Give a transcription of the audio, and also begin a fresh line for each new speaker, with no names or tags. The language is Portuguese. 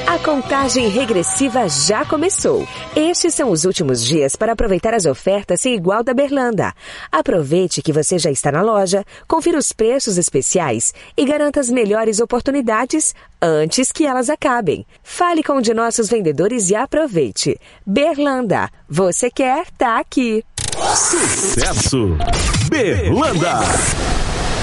A contagem regressiva já começou. Estes são os últimos dias para aproveitar as ofertas sem igual da Berlanda. Aproveite que você já está na loja, confira os preços especiais e garanta as melhores oportunidades antes que elas acabem. Fale com um de nossos vendedores e aproveite. Berlanda, você quer, tá aqui.
Sucesso! Berlanda!